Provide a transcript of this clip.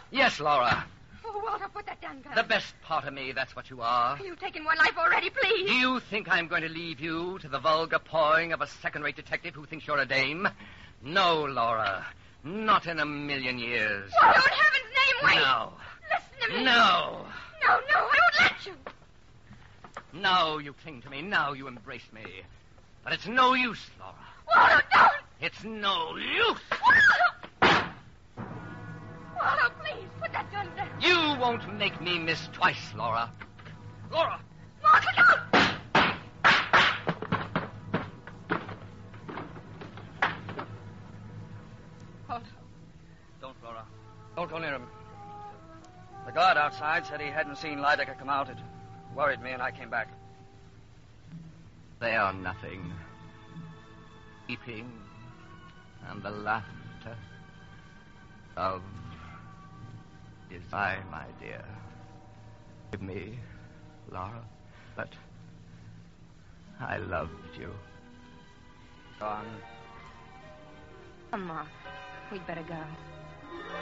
Yes, Laura. Oh, Walter, put that down, gun. The best part of me, that's what you are. You've taken one life already, please. Do you think I'm going to leave you to the vulgar pawing of a second-rate detective who thinks you're a dame? No, Laura. Not in a million years. Walter, in heaven's name, wait. No. Listen to me. No. No, I won't let you. Now you cling to me. Now you embrace me. But it's no use, Laura. Walter, don't. It's no use. Walter, please, put that gun down. You won't make me miss twice, Laura. Laura! Walter, don't. Walter. Don't, Laura. Don't go near him. The guard outside said he hadn't seen Lydecker come out. It worried me, and I came back. They are nothing. Weeping and the laughter of desire, my dear. Forgive me, Laura, but I loved you. Gone. Come on. We'd better go.